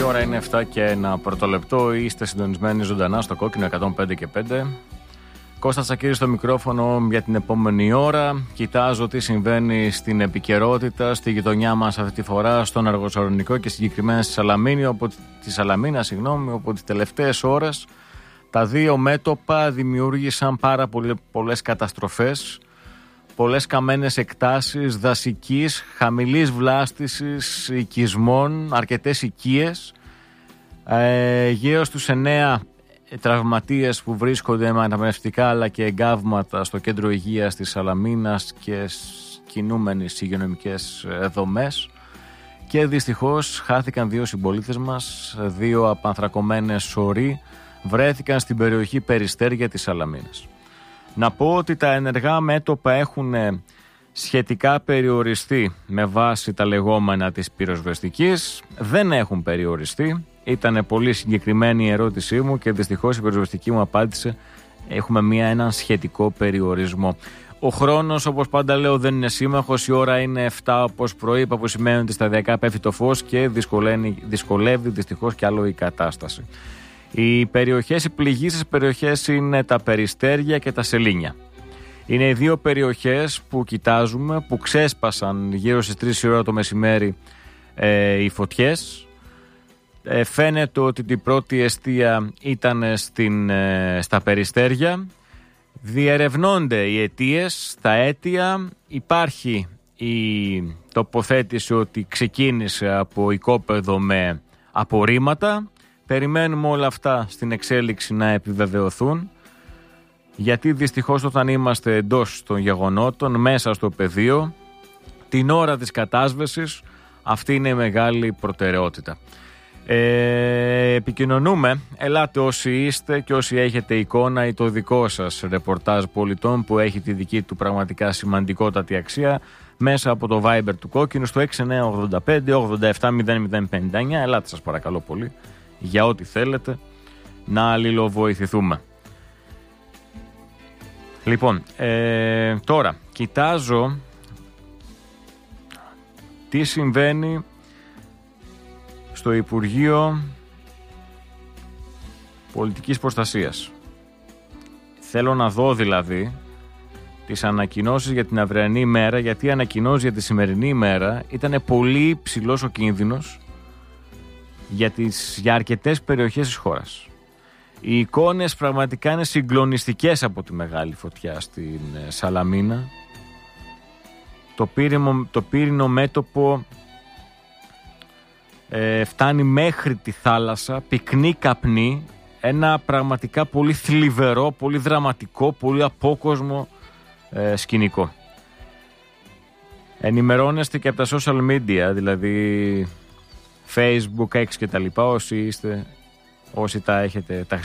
ώρα είναι 7 και ένα πρωτολεπτό. Είστε συντονισμένοι ζωντανά στο Κόκκινο 105 και 5. Κώστας Τσακίρης στο μικρόφωνο για την επόμενη ώρα. Κοιτάζω τι συμβαίνει στην επικαιρότητα, στη γειτονιά μας αυτή τη φορά, στον Αργοσαλονικό και συγκεκριμένα στη Σαλαμίνα, όπου τις τελευταίες ώρες τα δύο μέτωπα δημιούργησαν πάρα πολλές καταστροφές, πολλές καμένες εκτάσεις δασικής, χαμηλής βλάστησης οικισμών, αρκετές οικίες, γύρω στους 9 τραυματίες που βρίσκονται με αναπνευστικά αλλά και εγκάβματα στο κέντρο υγείας της Σαλαμίνας και κινούμενες υγειονομικές δομές, και δυστυχώς χάθηκαν δύο συμπολίτες μας, δύο απανθρακωμένες σωροί βρέθηκαν στην περιοχή Περιστέρια της Σαλαμίνας. Να πω ότι τα ενεργά μέτωπα έχουν σχετικά περιοριστεί με βάση τα λεγόμενα της πυροσβεστικής, δεν έχουν περιοριστεί. Ήταν πολύ συγκεκριμένη η ερώτησή μου και δυστυχώς η πυροσβεστική μου απάντησε: έχουμε έναν σχετικό περιορισμό. Ο χρόνος, όπως πάντα λέω, δεν είναι σύμμαχος. Η ώρα είναι 7 όπως προείπα, που σημαίνει ότι σταδιακά πέφτει το φως και δυσκολεύει δυστυχώς κι άλλο η κατάσταση. Οι πληγήσεις περιοχές είναι τα Περιστέρια και τα Σελήνια. Είναι οι δύο περιοχές που κοιτάζουμε, που ξέσπασαν γύρω στις 3 η ώρα το μεσημέρι οι φωτιές. Φαίνεται ότι την πρώτη εστία ήταν στα Περιστέρια. Διερευνώνται οι αιτίες, τα αίτια. Υπάρχει η τοποθέτηση ότι ξεκίνησε από οικόπεδο με απορρίμματα. Περιμένουμε όλα αυτά στην εξέλιξη να επιβεβαιωθούν, γιατί δυστυχώς όταν είμαστε εντός των γεγονότων, μέσα στο πεδίο, την ώρα της κατάσβεσης, αυτή είναι η μεγάλη προτεραιότητα. Επικοινωνούμε, ελάτε όσοι είστε και όσοι έχετε εικόνα ή το δικό σας ρεπορτάζ πολιτών που έχει τη δική του πραγματικά σημαντικότατη αξία, μέσα από το Viber του Κόκκινου στο 6985-870059. Ελάτε σας παρακαλώ πολύ, για ό,τι θέλετε να αλληλοβοηθηθούμε. Λοιπόν, τώρα κοιτάζω τι συμβαίνει στο Υπουργείο Πολιτικής Προστασίας. Θέλω να δω δηλαδή τις ανακοινώσεις για την αυριανή ημέρα, γιατί οι ανακοινώσεις για τη σημερινή ημέρα ήταν πολύ ψηλός ο κίνδυνος για αρκετές περιοχές της χώρας. Οι εικόνες πραγματικά είναι συγκλονιστικές από τη μεγάλη φωτιά στην Σαλαμίνα. Το πύρινο μέτωπο φτάνει μέχρι τη θάλασσα, πυκνή καπνή, ένα πραγματικά πολύ θλιβερό, πολύ δραματικό, πολύ απόκοσμο σκηνικό. Ενημερώνεστε και από τα social media, δηλαδή Facebook, X και τα λοιπά, όσοι τα έχετε, τα